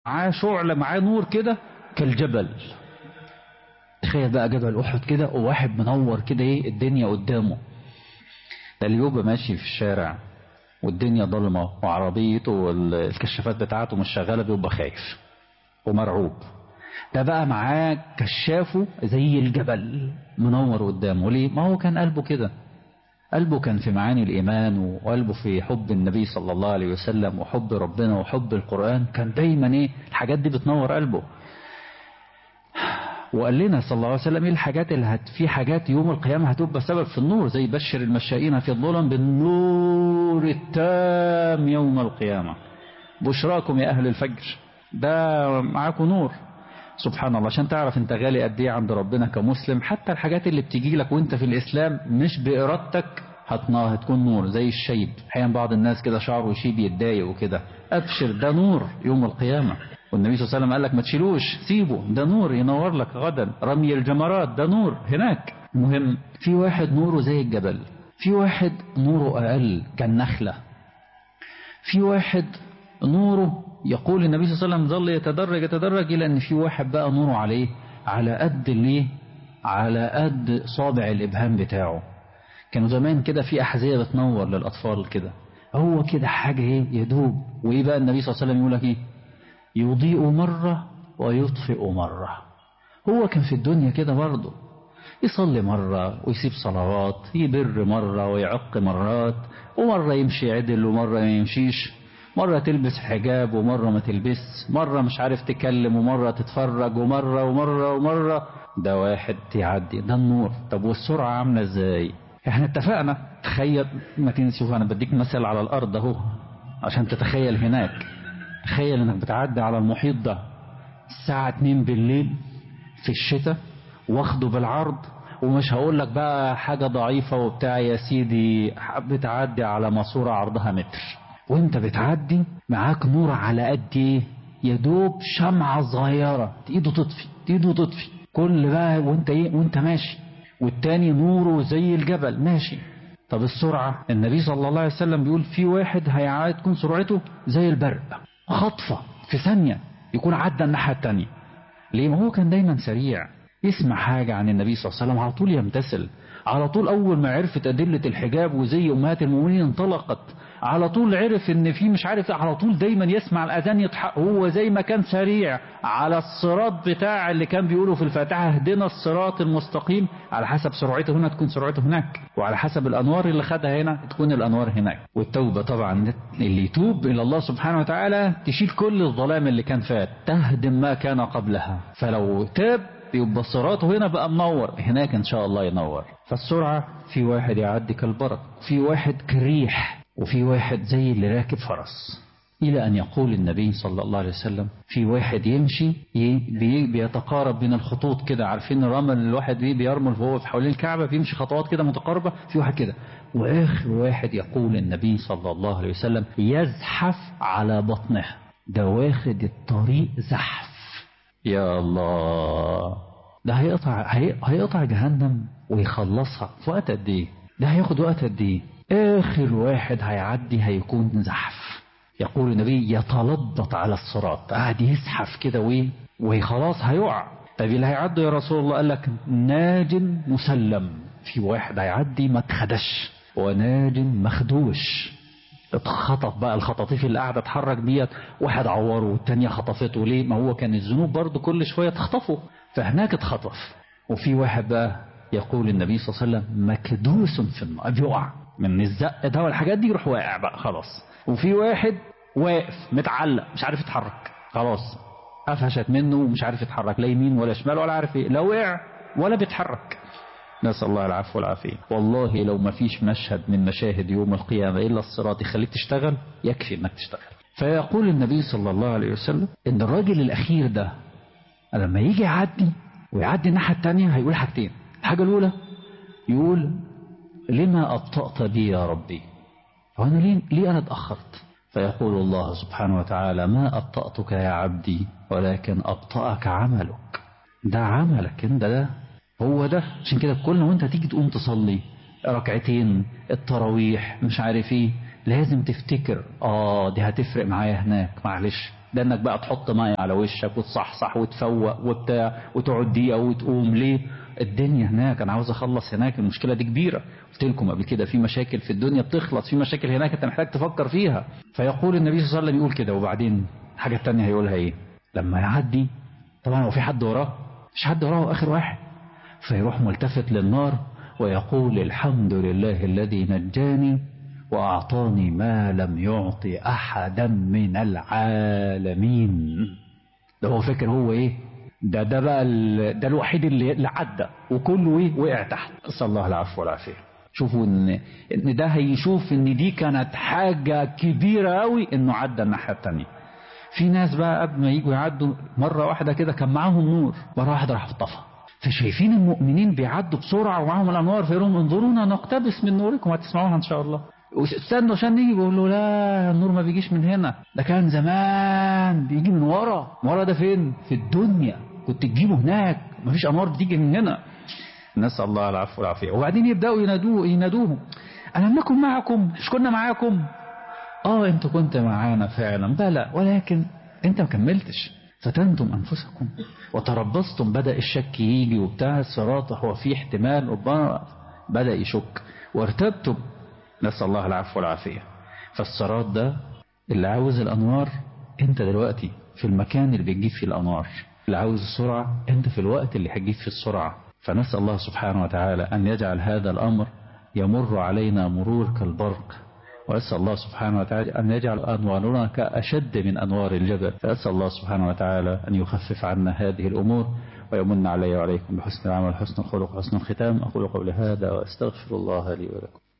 معاه شعلة، معاه نور كده كالجبل. تخيل بقى جبل أحد كده وواحد منور كده، ايه الدنيا قدامه. ده اللي يبقى ماشي في الشارع والدنيا ضلمة وعربيته والكشافات بتاعته مش شغالة بيبقى خايف ومرعوب. ده بقى معاه كشافه زي الجبل منور قدامه. ليه؟ ما هو كان قلبه كده، قلبه كان في معاني الإيمان، وقلبه في حب النبي صلى الله عليه وسلم وحب ربنا وحب القرآن. كان دايما ايه الحاجات دي بتنور قلبه. وقال لنا صلى الله عليه وسلم ايه الحاجات اللي في حاجات يوم القيامة هتبقى سبب في النور، زي بشر المشائين في الظلم بالنور التام يوم القيامة. بشراكم يا أهل الفجر، ده معاكم نور. سبحان الله، عشان تعرف انت غالي قد ايه عند ربنا كمسلم. حتى الحاجات اللي بتجي لك وانت في الإسلام مش بإرادتك هتكون نور. زي الشيب، احيانا بعض الناس كده شعره يشيب يتضايق وكده، ابشر ده نور يوم القيامة. والنبي صلى الله عليه وسلم قال لك ما تشيلوش، سيبه، ده نور ينور لك غدا. رمي الجمرات ده نور هناك. المهم، في واحد نوره زي الجبل، في واحد نوره أقل كالنخلة، في واحد نوره يقول النبي صلى الله عليه وسلم ظل يتدرج يتدرج إلى أن في واحد بقى نوره عليه على قد ليه، على قد صابع الإبهام بتاعه. كانوا زمان كده في أحذية بتنور للأطفال كده، هو كده حاجة ايه يدوب. وإيه بقى النبي صلى الله عليه وسلم يقول لك ايه؟ يضيء مرة ويطفئ مرة. هو كان في الدنيا كده برضه، يصلي مرة ويسيب صلوات، يبر مرة ويعق مرات، ومرة يمشي عدل ومرة ما يمشيش، مرة تلبس حجاب ومرة ما تلبس، مرة مش عارف تكلم ومرة تتفرج، ومرة ومرة ومرة. ده واحد يعدي، ده النور. طب والسرعة عاملة ازاي؟ احنا اتفقنا، تخيل ما تنسوا، انا بديك مثل على الارض اهو عشان تتخيل هناك. تخيل انك بتعدي على المحيط ده الساعة 2 بالليل في الشتاء، واخده بالعرض، ومش هقول لك بقى حاجة ضعيفة وبتاع يا سيدي، بتعدي على ماسورة عرضها متر، وانت بتعدي معاك نور على قد ايه؟ يدوب شمعة صغيرة ايده تطفي ايده تطفي كل بقى، وانت ايه وانت ماشي. والتاني نوره زي الجبل ماشي. طب السرعة، النبي صلى الله عليه وسلم بيقول في واحد هيعاد تكون سرعته زي البرق، خطفة في ثانية يكون عدى الناحية التانية. ليه؟ ما هو كان دايما سريع، يسمع حاجة عن النبي صلى الله عليه وسلم على طول يمتثل، على طول. أول ما عرفت أدلة الحجاب وزي أمهات المؤمنين انطلقت، على طول عرف ان في مش عارف، على طول دايما يسمع الأذان يضحك. هو زي ما كان سريع على الصراط بتاع اللي كان بيقوله في الفاتحة اهدنا الصراط المستقيم، على حسب سرعته هنا تكون سرعته هناك، وعلى حسب الأنوار اللي خدها هنا تكون الأنوار هناك. والتوبة طبعا، اللي يتوب إلى الله سبحانه وتعالى تشيل كل الظلام اللي كان فات، تهدم ما كان قبلها. فلو تاب يبقى صراطه هنا بقى منور، هناك ان شاء الله ينور. فالسرعة، في واحد يعدي كالبرق، في واحد كالريح، وفي واحد زي اللي راكب فرس. إلى أن يقول النبي صلى الله عليه وسلم في واحد يمشي بيتقارب من الخطوط كده، عارفين الرمل الواحد بيرمل وهو في حوالين الكعبة بيمشي خطوات كده متقاربة، في واحد كده. وآخر واحد يقول النبي صلى الله عليه وسلم يزحف على بطنه، ده واخد الطريق زحف. يا الله، ده هيقطع جهنم ويخلصها في وقت قد ايه؟ ده هياخد وقت قد ايه؟ اخر واحد هيعدي هيكون زحف. يقول النبي يتلبط على الصراط، قاعد يزحف كده وخلاص هيقع. طب اللي هيعدي يا رسول الله؟ قال لك ناج مسلم، في واحد هيعدي ما اتخدش، وناج مخدوش، اتخطف بقى. الخطاطيف اللي قاعده اتحرك ديت، واحد عوره والتانية خطفته. ليه؟ ما هو كان الذنوب برضه كل شويه تخطفه، فهناك اتخطف. وفي واحد بقى يقول النبي صلى الله عليه وسلم مكدوس في النار، بيقع من الزق ده والحاجات دي يروح واقع بقى خلاص. وفي واحد واقف متعلق مش عارف يتحرك، خلاص قفشت منه ومش عارف يتحرك، لا يمين ولا شمال ولا عارف ايه، لا وقع ولا بيتحرك. نسأل الله العفو والعافية. والله لو ما فيش مشهد من مشاهد يوم القيامة إلا الصراط يخليك تشتغل، يكفي إنك تشتغل. فيقول النبي صلى الله عليه وسلم إن الراجل الأخير ده لما يجي يعدي ويعدي الناحية التانية هيقول حاجتين. الحاجة الأولى يقول لما أبطأت بي يا ربي، وأنا ليه أنا اتأخرت؟ فيقول الله سبحانه وتعالى ما أبطأتك يا عبدي ولكن أبطأك عملك. ده عملك انت، ده هو ده. عشان كده كل ما انت تيجي تقوم تصلي ركعتين التراويح مش عارف ايه، لازم تفتكر دي هتفرق معايا هناك، معلش ده انك بقى تحط ميه على وشك وتصحصح وتفوق وبتاع وتقعد دقيقه وتقوم ليه. الدنيا هناك انا عاوز اخلص هناك، المشكله دي كبيره. قلت لكم قبل كده في مشاكل في الدنيا بتخلص، في مشاكل هناك انت محتاج تفكر فيها. فيقول النبي صلى الله عليه وسلم يقول كده. وبعدين الحاجه الثانيه هيقولها ايه لما يعدي؟ طبعا هو في حد وراه؟ مش حد وراه، اخر واحد. فيروح ملتفت للنار ويقول الحمد لله الذي نجاني وأعطاني ما لم يعطي أحدا من العالمين. ده هو فاكر هو إيه؟ ده بقى ده الوحيد اللي عدى وكله إيه؟ وقع تحت. أسأل الله العفو والعافية. شوفوا إن ده هيشوف إن دي كانت حاجة كبيرة قوي إنه عدى الناحية التانية. في ناس بقى قبل ما يجوا يعدوا مرة واحدة كده كان معاهم نور، مرة واحدة راح طفى. فشايفين المؤمنين بيعدوا بسرعة ومعاهم الأنوار، فيقولون انظرونا نقتبس من نوركم، هتسمعوها إن شاء الله. واستنوا عشان نيجي، بيقول له لا النور ما بيجيش من هنا، ده كان زمان بيجي من ورا ده فين؟ في الدنيا كنت تجيبه هناك، ما فيش أنوار بتيجي من هنا. نسأل الله العفو والعافية. وبعدين يبدأوا ينادوهم ألم نكن معكم؟ مش كنا معاكم؟ انت كنت معانا فعلا بلى، ولكن انت ما كملتش، فتنتم أنفسكم وتربصتم. بدأ الشك يجي وبتاع الصراط، هو في احتمال ربما بدأ يشك وارتبتم. نسأل الله العفو والعافية. فالصراط ده اللي عاوز الأنوار انت دلوقتي في المكان اللي بتجيب فيه الأنوار، اللي عاوز السرعة انت في الوقت اللي هتجيب فيه السرعة. فنسأل الله سبحانه وتعالى أن يجعل هذا الأمر يمر علينا مرور كالبرق، وأسأل الله سبحانه وتعالى أن يجعل أنوارنا كأشد من أنوار الجبل. فأسأل الله سبحانه وتعالى أن يخفف عنا هذه الأمور ويمن علي وعليكم بحسن العمل، حسن الخلق، حسن الختام. أقول قولي هذا وأستغفر الله لي ولكم.